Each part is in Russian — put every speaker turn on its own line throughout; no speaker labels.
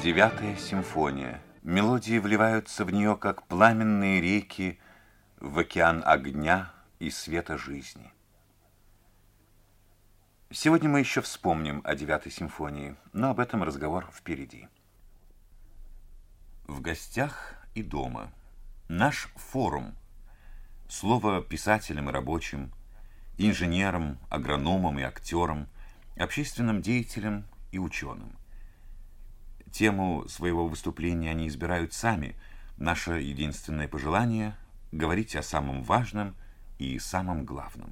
Девятая симфония. Мелодии вливаются в нее, как пламенные реки в океан огня и света жизни. Сегодня мы еще вспомним о Девятой симфонии, но об этом разговор впереди. В гостях и дома. Наш форум. Слово писателям и рабочим, инженерам, агрономам и актерам, общественным деятелям и ученым. Тему своего выступления они избирают сами. Наше единственное пожелание – говорить о самом важном и самом главном.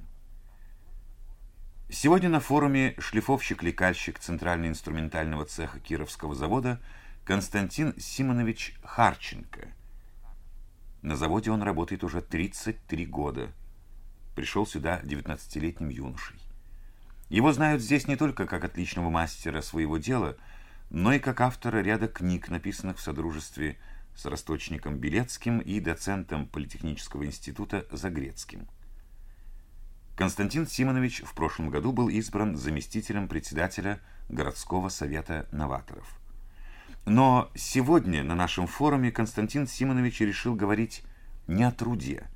Сегодня на форуме шлифовщик-лекальщик Центрально-инструментального цеха Кировского завода Константин Симонович Харченко. На заводе он работает уже 33 года. Пришел сюда 19-летним юношей. Его знают здесь не только как отличного мастера своего дела, но и как автора ряда книг, написанных в содружестве с росточником Белецким и доцентом Политехнического института Загрецким. Константин Симонович в прошлом году был избран заместителем председателя городского совета новаторов. Но сегодня на нашем форуме Константин Симонович решил говорить не о труде.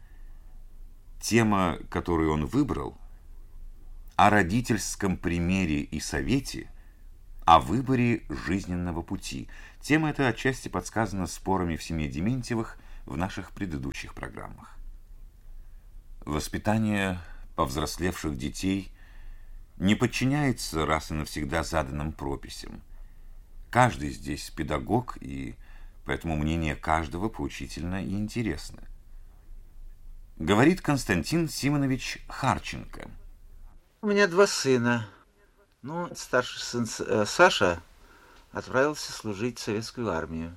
Тема, которую он выбрал, о родительском примере и совете, о выборе жизненного пути. Тема эта отчасти подсказана спорами в семье Дементьевых в наших предыдущих программах. Воспитание повзрослевших детей не подчиняется раз и навсегда заданным прописям. Каждый здесь педагог, и поэтому мнение каждого поучительно и интересно. Говорит Константин Симонович Харченко.
У меня два сына. Старший сын Саша отправился служить в советскую армию.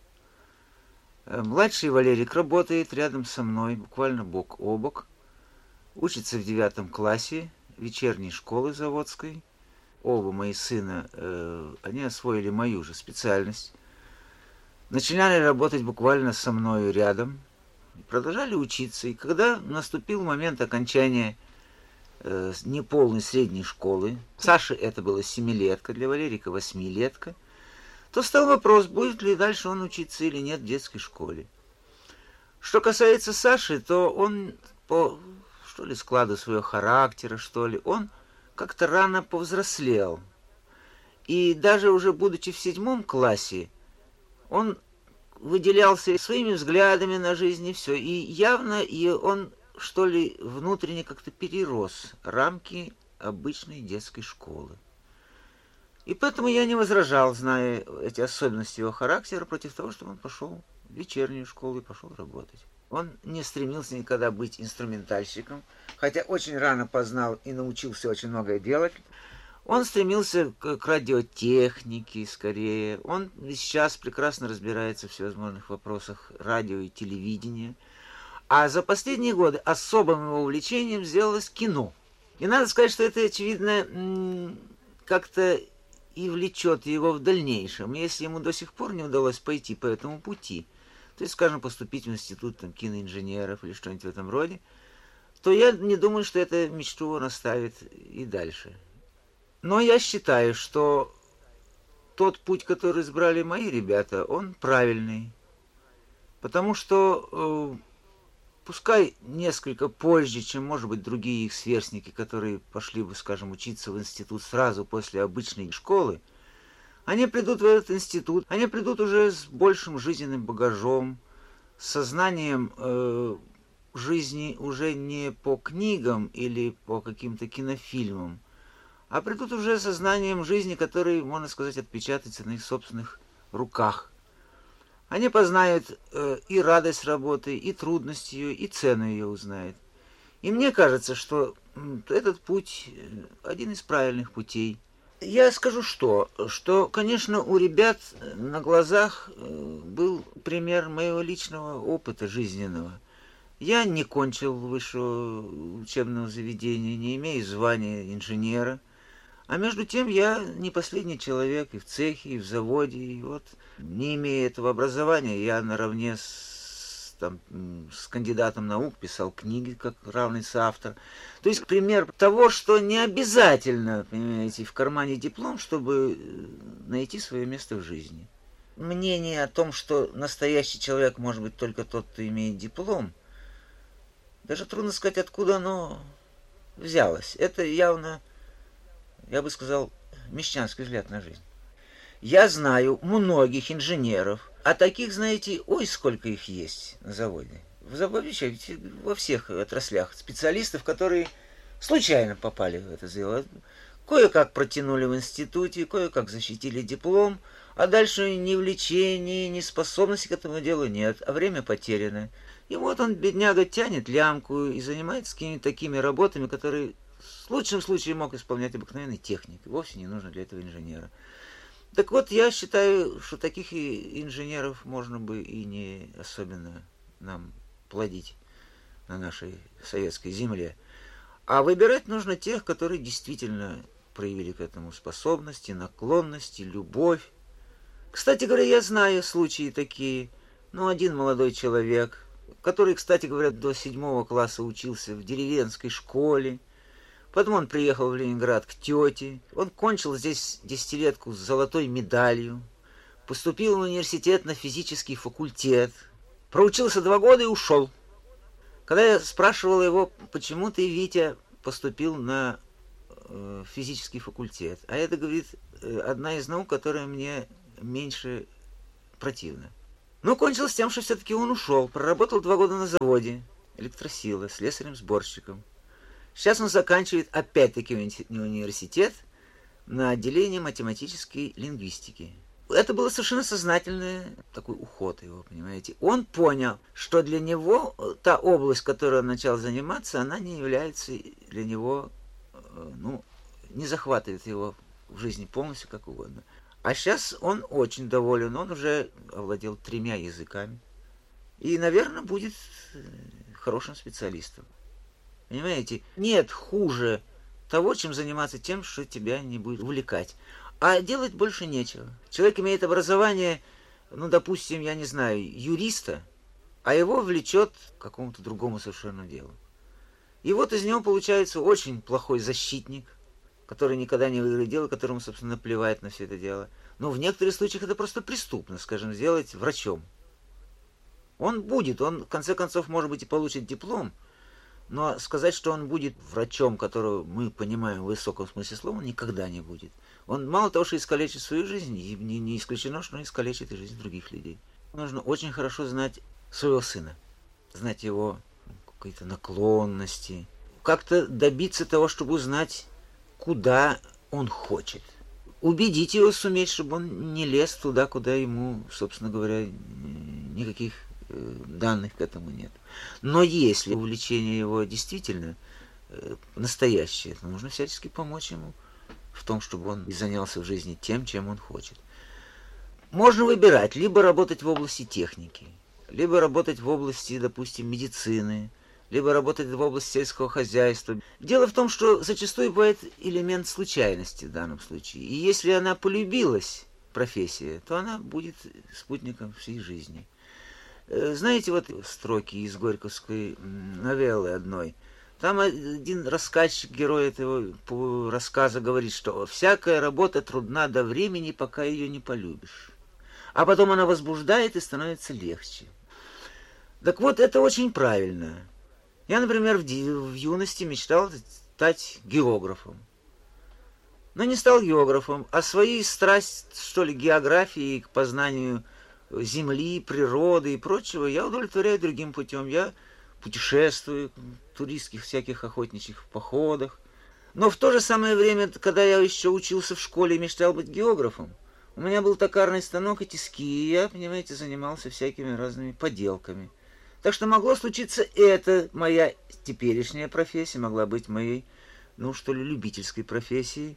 Младший Валерик работает рядом со мной, буквально бок о бок. Учится в 9 классе вечерней школы заводской. Оба мои сына, они освоили мою же специальность. Начинали работать буквально со мною рядом. Продолжали учиться. И когда наступил момент окончания неполной средней школы, Саше это было 7-летка, для Валерика 8-летка, то стал вопрос, будет ли дальше он учиться или нет в детской школе. Что касается Саши, то он по складу своего характера, он как-то рано повзрослел. И даже уже будучи в 7 классе, он выделялся своими взглядами на жизнь и все. И явно он внутренне как-то перерос рамки обычной детской школы. И поэтому я не возражал, зная эти особенности его характера, против того, чтобы он пошел в вечернюю школу и пошел работать. Он не стремился никогда быть инструментальщиком, хотя очень рано познал и научился очень многое делать. Он стремился к радиотехнике скорее. Он сейчас прекрасно разбирается в всевозможных вопросах радио и телевидения. А за последние годы особым его увлечением сделалось кино. И надо сказать, что это, очевидно, как-то и влечет его в дальнейшем. Если ему до сих пор не удалось пойти по этому пути, то есть, скажем, поступить в институт киноинженеров или что-нибудь в этом роде, то я не думаю, что эта мечту он оставит и дальше. Но я считаю, что тот путь, который избрали мои ребята, он правильный. Потому что пускай несколько позже, чем, может быть, другие их сверстники, которые пошли бы, скажем, учиться в институт сразу после обычной школы, они придут в этот институт, они придут уже с большим жизненным багажом, с сознанием жизни уже не по книгам или по каким-то кинофильмам, а придут уже с сознанием жизни, который, можно сказать, отпечатается на их собственных руках. Они познают и радость работы, и трудность ее, и цену ее узнают. И мне кажется, что этот путь один из правильных путей. Я скажу, что, конечно, у ребят на глазах был пример моего личного опыта жизненного. Я не кончил высшего учебного заведения, не имею звания инженера. А между тем я не последний человек и в цехе, и в заводе. И вот, не имея этого образования, я наравне с кандидатом наук писал книги как равный соавтор. То есть пример того, что не обязательно, понимаете, в кармане диплом, чтобы найти свое место в жизни. мнение о том, что настоящий человек может быть только тот, кто имеет диплом, даже трудно сказать, откуда оно взялось. Это явно, я бы сказал, мещанский взгляд на жизнь. Я знаю многих инженеров, а таких, знаете, ой, сколько их есть на заводе. В заводе во всех отраслях специалистов, которые случайно попали в это дело. Кое-как протянули в институте, кое-как защитили диплом, а дальше ни влечения, ни способности к этому делу нет, а время потеряно. И вот он, бедняга, тянет лямку и занимается какими-то такими работами, которые в лучшем случае мог исполнять обыкновенный техник. Вовсе не нужно для этого инженера. Так вот, я считаю, что таких инженеров можно бы и не особенно нам плодить на нашей советской земле. А выбирать нужно тех, которые действительно проявили к этому способности, наклонности, любовь. Кстати говоря, я знаю случаи такие. Один молодой человек, который, кстати говоря, до 7 класса учился в деревенской школе. Потом он приехал в Ленинград к тете. Он кончил здесь десятилетку с золотой медалью. Поступил в университет на физический факультет. Проучился 2 года и ушел. Когда я спрашивал его, почему ты, Витя, поступил на физический факультет, а это, говорит, одна из наук, которая мне меньше противна. Кончилось тем, что все-таки он ушел, проработал 2 года на заводе электросилы, слесарем-сборщиком. Сейчас он заканчивает опять-таки университет на отделении математической лингвистики. Это было совершенно сознательный такой уход его, понимаете. Он понял, что для него та область, которой он начал заниматься, она не является для него, не захватывает его в жизни полностью, как угодно. А сейчас он очень доволен, он уже овладел 3 языками. И, наверное, будет хорошим специалистом. Понимаете, нет хуже того, чем заниматься тем, что тебя не будет увлекать. А делать больше нечего. Человек имеет образование, допустим, я не знаю, юриста, а его влечет к какому-то другому совершенно делу. И вот из него получается очень плохой защитник, который никогда не выиграет дело, которому, собственно, наплевать на все это дело. Но в некоторых случаях это просто преступно, скажем, сделать врачом. Он, в конце концов, может быть, и получит диплом, но сказать, что он будет врачом, которого мы понимаем в высоком смысле слова, он никогда не будет. Он мало того, что искалечит свою жизнь, и не исключено, что он искалечит и жизнь других людей. Нужно очень хорошо знать своего сына, знать его какие-то наклонности, как-то добиться того, чтобы узнать, куда он хочет. Убедить его суметь, чтобы он не лез туда, куда ему, собственно говоря, никаких данных к этому нет. Но если увлечение его действительно настоящее, то нужно всячески помочь ему в том, чтобы он занялся в жизни тем, чем он хочет. Можно выбирать, либо работать в области техники, либо работать в области, допустим, медицины, либо работать в области сельского хозяйства. Дело в том, что зачастую бывает элемент случайности в данном случае. И если она полюбилась, профессия, то она будет спутником всей жизни. Знаете, вот строки из горьковской новеллы одной. Там один рассказчик, герой этого рассказа, говорит, что всякая работа трудна до времени, пока ее не полюбишь. А потом она возбуждает и становится легче. Так вот, это очень правильно. Я, например, в юности мечтал стать географом. Но не стал географом, а своей страсть, что ли, географии, к познанию земли, природы и прочего я удовлетворяю другим путем. Я путешествую в туристских всяких охотничьих походах. Но в то же самое время, когда я еще учился в школе и мечтал быть географом, у меня был токарный станок и тиски, и я, понимаете, занимался всякими разными поделками. Так что могло случиться это, моя теперешняя профессия, могла быть моей, любительской профессией.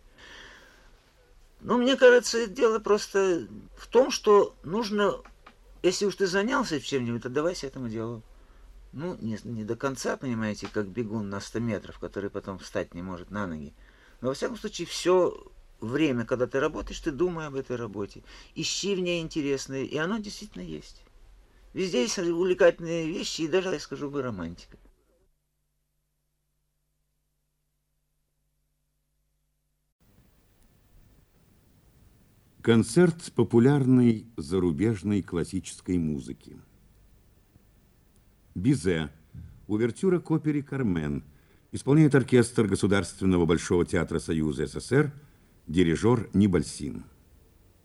Но мне кажется, дело просто в том, что нужно, если уж ты занялся чем-нибудь, отдавайся этому делу. Не до конца, понимаете, как бегун на 100 метров, который потом встать не может на ноги. Но, во всяком случае, все время, когда ты работаешь, ты думай об этой работе. Ищи в ней интересное, и оно действительно есть. Везде есть увлекательные вещи, и даже, я скажу бы, романтика.
Концерт популярной зарубежной классической музыки. Бизе. Увертюра к опере «Кармен». Исполняет оркестр Государственного Большого театра Союза СССР, дирижер Нибальсин.